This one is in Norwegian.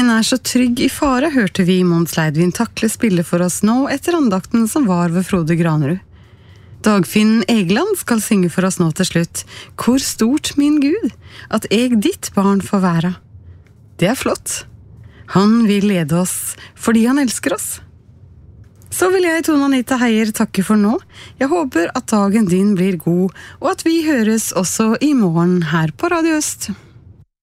Den så trygg i fare, hørte vi Mons Leidvin Takle spille for oss nå etter andakten som var ved Frode Granerud. Dagfinn Egeland skal synge for oss nå til slutt. Hvor stort, min Gud, at jeg ditt barn får være. Det flott. Han vil lede oss fordi han elsker oss. Så vil jeg, Tone Anita Heier, takke for nå. Jeg håper at dagen din blir god, og at vi høres også i morgen her på Radio Øst.